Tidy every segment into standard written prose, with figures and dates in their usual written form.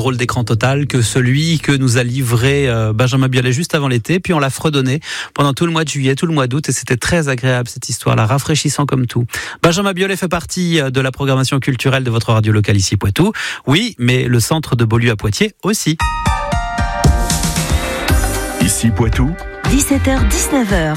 drôle d'écran total que celui que nous a livré Benjamin Biolay juste avant l'été. Puis on l'a fredonné pendant tout le mois de juillet, tout le mois d'août, et c'était très agréable cette histoire-là, rafraîchissant comme tout. Benjamin Biolay fait partie de la programmation culturelle de votre radio locale ici Poitou. Oui, mais le centre de Beaulieu à Poitiers aussi. Ici Poitou, 17h-19h.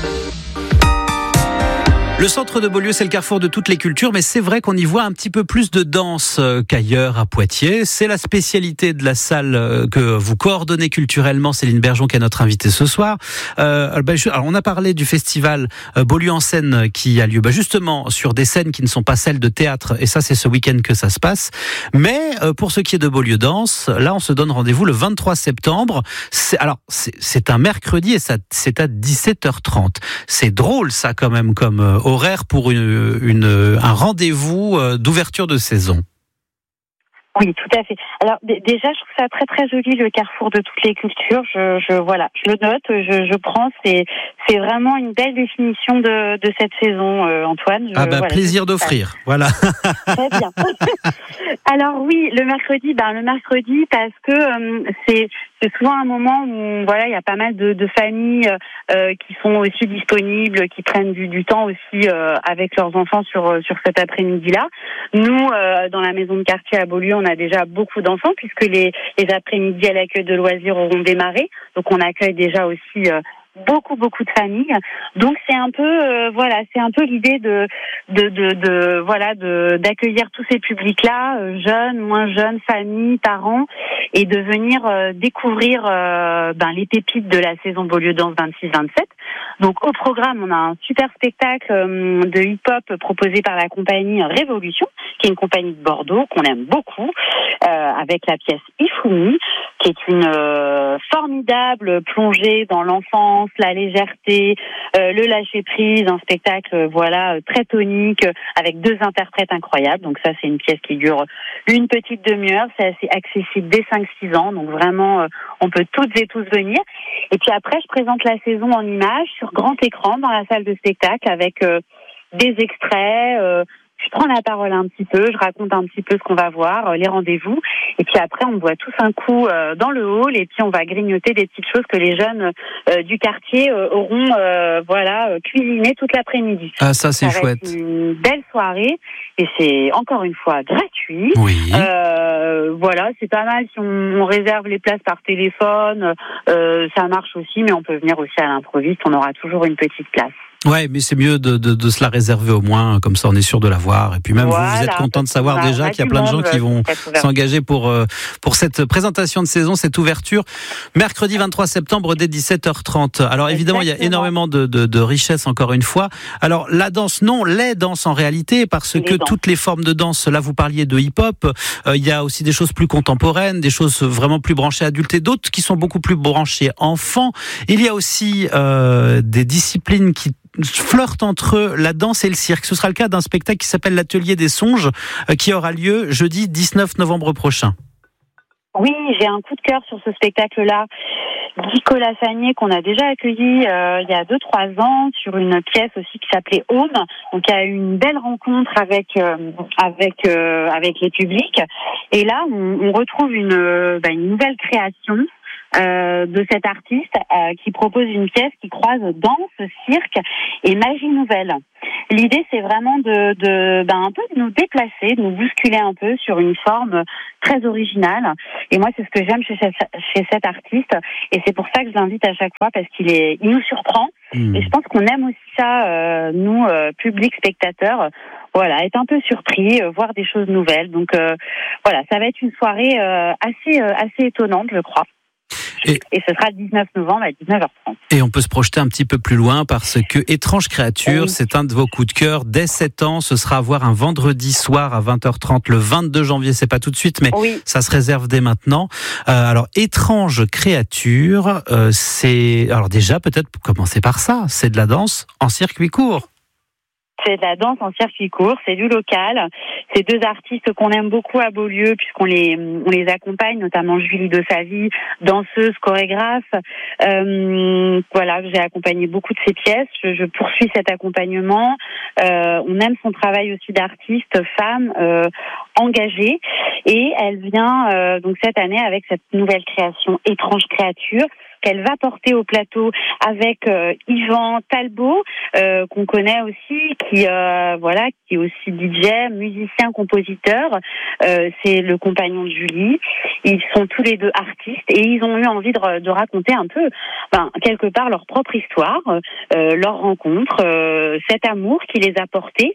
Le centre de Beaulieu, c'est le carrefour de toutes les cultures, mais c'est vrai qu'on y voit un petit peu plus de danse qu'ailleurs à Poitiers. C'est la spécialité de la salle que vous coordonnez culturellement, Céline Bergeon, qui est notre invitée ce soir. Alors on a parlé du festival Beaulieu en scène qui a lieu justement sur des scènes qui ne sont pas celles de théâtre, et ça c'est ce week-end que ça se passe. Mais pour ce qui est de Beaulieu Danse, là on se donne rendez-vous le 23 septembre. C'est un mercredi et c'est à 17h30. C'est drôle ça quand même comme horaire pour un rendez-vous d'ouverture de saison. Oui, tout à fait. Alors déjà, je trouve ça très très joli, le carrefour de toutes les cultures. Je le note, je prends. C'est vraiment une belle définition de cette saison, Antoine. Plaisir d'offrir. Voilà. Très bien. Alors oui, le mercredi parce que c'est souvent un moment où il y a pas mal de familles qui sont aussi disponibles, qui prennent du temps aussi avec leurs enfants sur cet après-midi-là. Nous, dans la maison de quartier à Beaulieu, on a déjà beaucoup d'enfants puisque les après-midi à l'accueil de loisirs auront démarré. Donc on accueille déjà aussi beaucoup de familles. Donc c'est un peu l'idée d'accueillir tous ces publics-là, jeunes, moins jeunes, familles, parents, et de venir découvrir les pépites de la saison Beaulieu Danse 26-27. Donc au programme, on a un super spectacle de hip-hop proposé par la compagnie Révolution, qui est une compagnie de Bordeaux qu'on aime beaucoup, avec la pièce Ifumi, qui est une formidable plongée dans l'enfance, la légèreté, le lâcher-prise, un spectacle très tonique, avec 2 interprètes incroyables. Donc ça, c'est une pièce qui dure une petite demi-heure, c'est assez accessible dès 5-6 ans, donc vraiment, on peut toutes et tous venir. Et puis après, je présente la saison en images sur grand écran dans la salle de spectacle avec des extraits. Je prends la parole un petit peu, je raconte un petit peu ce qu'on va voir, les rendez-vous, et puis après on boit tous un coup dans le hall, et puis on va grignoter des petites choses que les jeunes du quartier auront cuisinées toute l'après-midi. Ah, ça c'est chouette. C'est une belle soirée, et c'est encore une fois gratuit. Oui. C'est pas mal si on réserve les places par téléphone, ça marche aussi, mais on peut venir aussi à l'improviste, on aura toujours une petite place. Ouais, mais c'est mieux de se la réserver au moins, comme ça on est sûr de la voir. Et puis même vous êtes content de savoir déjà qu'il y a plein de gens qui vont s'engager pour cette présentation de saison, cette ouverture, mercredi 23 septembre dès 17h30. Alors évidemment, il y a énormément de richesses encore une fois. Alors la danse, non, les danses en réalité, parce que toutes les formes de danse, là vous parliez de hip-hop, il y a aussi des choses plus contemporaines, des choses vraiment plus branchées adultes et d'autres qui sont beaucoup plus branchées enfants. Il y a aussi des disciplines qui flirtent entre la danse et le cirque. Ce sera le cas d'un spectacle qui s'appelle l'Atelier des Songes, qui aura lieu jeudi 19 novembre prochain. Oui, j'ai un coup de cœur sur ce spectacle-là. Nicolas Sagnier, qu'on a déjà accueilli il y a 2-3 ans sur une pièce aussi qui s'appelait Home. Donc il y a eu une belle rencontre avec les publics. Et là, on retrouve une nouvelle création de cet artiste qui propose une pièce qui croise danse, cirque et magie nouvelle. L'idée, c'est vraiment un peu de nous déplacer, de nous bousculer un peu sur une forme très originale. Et moi, c'est ce que j'aime chez cet artiste. Et c'est pour ça que je l'invite à chaque fois, parce qu'il nous surprend. Et je pense qu'on aime aussi ça, nous, public, spectateurs. Être un peu surpris, voir des choses nouvelles. Donc, ça va être une soirée assez étonnante, je crois. Et ce sera le 19 novembre à 19h30. Et on peut se projeter un petit peu plus loin parce que Étrange créature, c'est un de vos coups de cœur. Dès 7 ans, ce sera à voir un vendredi soir à 20h30, le 22 janvier. C'est pas tout de suite, mais ça se réserve dès maintenant. Alors, Étrange créature, alors déjà, peut-être commencer par ça. C'est de la danse en circuit court. C'est de la danse en circuit court, c'est du local. C'est 2 artistes qu'on aime beaucoup à Beaulieu puisqu'on les accompagne, notamment Julie de Savy, danseuse, chorégraphe. J'ai accompagné beaucoup de ses pièces. Je poursuis cet accompagnement. On aime son travail aussi d'artiste, femme, engagée. et elle vient donc cette année avec cette nouvelle création Étrange créature qu'elle va porter au plateau avec Yvan Talbot, qu'on connaît aussi, qui est aussi DJ, musicien, compositeur. C'est le compagnon de Julie. Ils sont tous les deux artistes et ils ont eu envie de raconter un peu, quelque part, leur propre histoire, leur rencontre, cet amour qui les a portés.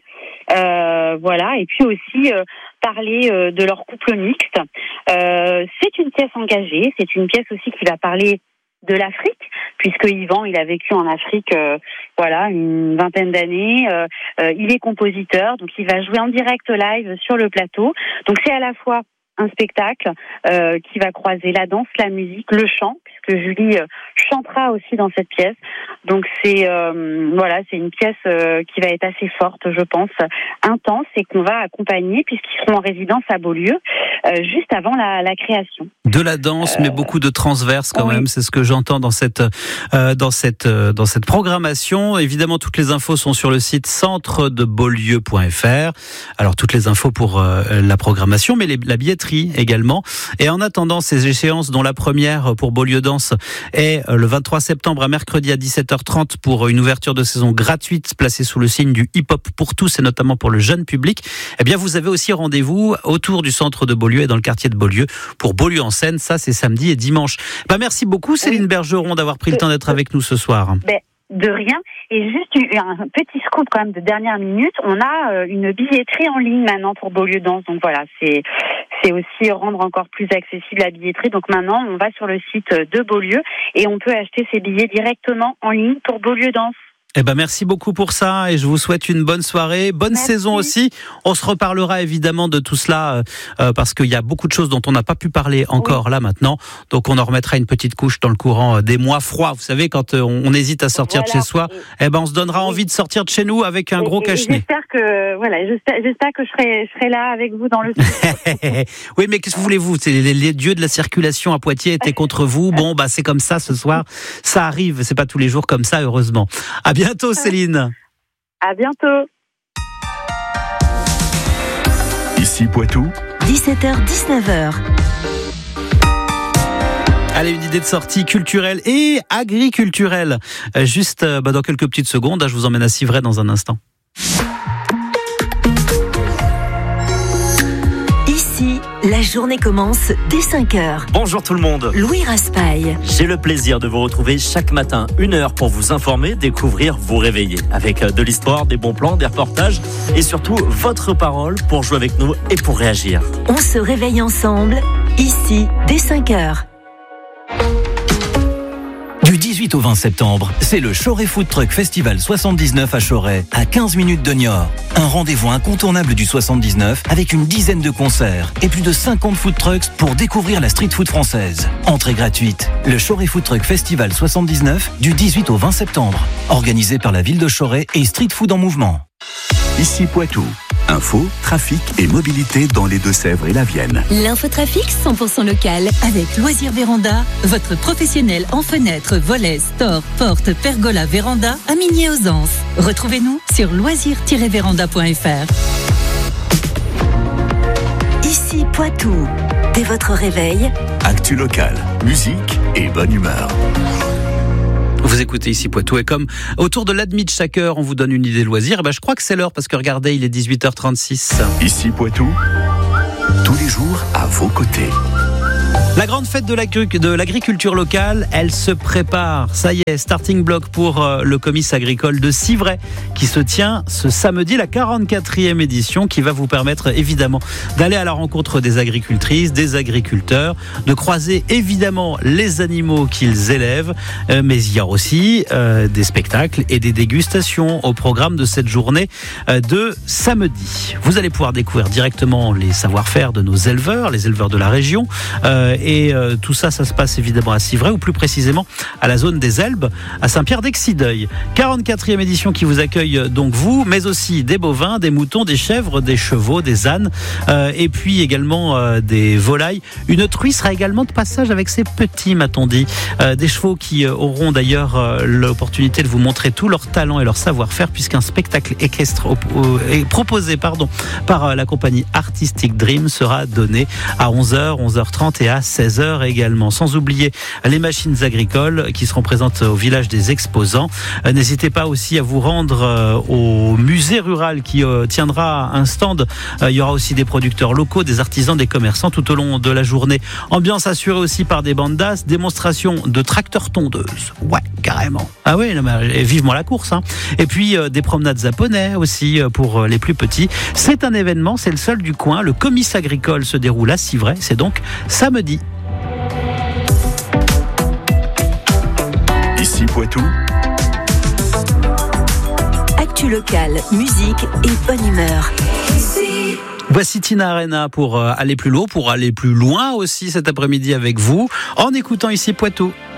Et puis aussi parler de leur couple mixte. C'est une pièce engagée, c'est une pièce aussi qui va parler de l'Afrique, puisque Yvan, il a vécu en Afrique, une vingtaine d'années. Il est compositeur, donc il va jouer en direct live sur le plateau. Donc c'est à la fois un spectacle qui va croiser la danse, la musique, le chant, puisque Julie chantera aussi dans cette pièce. Donc c'est une pièce qui va être assez forte, je pense, intense, et qu'on va accompagner puisqu'ils seront en résidence à Beaulieu juste avant la création. De la danse, mais beaucoup de transverse quand même. C'est ce que j'entends dans cette programmation. Évidemment, toutes les infos sont sur le site centredebeaulieu.fr. Alors toutes les infos pour la programmation, mais la billetterie également. Et en attendant ces échéances, dont la première pour Beaulieu Danse est le 23 septembre à mercredi à 17h30 pour une ouverture de saison gratuite placée sous le signe du hip-hop pour tous et notamment pour le jeune public. Eh bien, vous avez aussi rendez-vous autour du centre de Beaulieu et dans le quartier de Beaulieu pour Beaulieu en scène. Ça, c'est samedi et dimanche. Merci beaucoup, Céline Bergeron, d'avoir pris le temps d'être avec nous ce soir. De rien. Et juste un petit scoop quand même de dernière minute. On a une billetterie en ligne maintenant pour Beaulieu Danse. Donc voilà, c'est aussi rendre encore plus accessible la billetterie. Donc maintenant, on va sur le site de Beaulieu et on peut acheter ses billets directement en ligne pour Beaulieu Danse. Merci beaucoup pour ça et je vous souhaite une bonne soirée, bonne saison aussi. On se reparlera évidemment de tout cela parce qu'il y a beaucoup de choses dont on n'a pas pu parler encore là maintenant. Donc on en remettra une petite couche dans le courant des mois froids. Vous savez, quand on hésite à sortir de chez soi, on se donnera envie de sortir de chez nous avec un gros cache-nez. J'espère que je serai là avec vous dans le Oui, mais qu'est-ce que voulez-vous? Les dieux de la circulation à Poitiers étaient contre vous. Bon, c'est comme ça ce soir. Ça arrive, c'est pas tous les jours comme ça, heureusement. À bientôt, Céline. À bientôt. Ici Poitou. 17h-19h. Allez, une idée de sortie culturelle et agriculturelle. Juste dans quelques petites secondes, je vous emmène à Civray dans un instant. Ici, la journée commence dès 5h. Bonjour tout le monde. Louis Raspail. J'ai le plaisir de vous retrouver chaque matin, 1 heure pour vous informer, découvrir, vous réveiller. Avec de l'histoire, des bons plans, des reportages et surtout votre parole pour jouer avec nous et pour réagir. On se réveille ensemble, ici, dès 5h. Du 18 au 20 septembre, c'est le Choret Food Truck Festival 79 à Choret, à 15 minutes de Niort. Un rendez-vous incontournable du 79 avec une dizaine de concerts et plus de 50 food trucks pour découvrir la street food française. Entrée gratuite. Le Choret Food Truck Festival 79 du 18 au 20 septembre. Organisé par la ville de Choret et Street Food en Mouvement. Ici Poitou. Info, trafic et mobilité dans les Deux-Sèvres et la Vienne. L'infotrafic 100% local avec Loisirs Véranda, votre professionnel en fenêtres, volets, stores, portes, pergola, véranda à Migné-aux-Anses. Retrouvez-nous sur loisirs-véranda.fr. Ici Poitou. Dès votre réveil, actu local, musique et bonne humeur. Vous écoutez ici Poitou et comme autour de l'admis de chaque heure, on vous donne une idée de loisir. Je crois que c'est l'heure parce que regardez, il est 18h36. Ici Poitou, tous les jours à vos côtés. La grande fête de l'agriculture locale, elle se prépare. Ça y est, starting block pour le comice agricole de Civray qui se tient ce samedi, la 44e édition, qui va vous permettre évidemment d'aller à la rencontre des agricultrices, des agriculteurs, de croiser évidemment les animaux qu'ils élèvent, mais il y a aussi des spectacles et des dégustations au programme de cette journée de samedi. Vous allez pouvoir découvrir directement les savoir-faire de nos éleveurs, les éleveurs de la région, Et tout ça se passe évidemment à Civray, ou plus précisément à la zone des Elbes, à Saint-Pierre-d'Exideuil. 44e édition qui vous accueille donc vous, mais aussi des bovins, des moutons, des chèvres, des chevaux, des ânes, et puis également des volailles. Une truie sera également de passage avec ses petits, m'a-t-on dit. Des chevaux qui auront d'ailleurs l'opportunité de vous montrer tout leur talent et leur savoir-faire, puisqu'un spectacle équestre est proposé par la compagnie Artistic Dream sera donné à 11h, 11h30 et à 16h également. Sans oublier les machines agricoles qui seront présentes au village des exposants. N'hésitez pas aussi à vous rendre au musée rural qui tiendra un stand. Il y aura aussi des producteurs locaux, des artisans, des commerçants tout au long de la journée. Ambiance assurée aussi par des bandas, démonstration de tracteurs tondeuses. Ouais, carrément. Ah oui, vivement la course. Et puis des promenades japonais aussi pour les plus petits. C'est un événement, c'est le seul du coin. Le comice agricole se déroule à Civray. C'est donc samedi. Ici Poitou. Actu locale, musique et bonne humeur. Voici Tina Arena pour aller plus loin aussi cet après-midi avec vous, en écoutant Ici Poitou.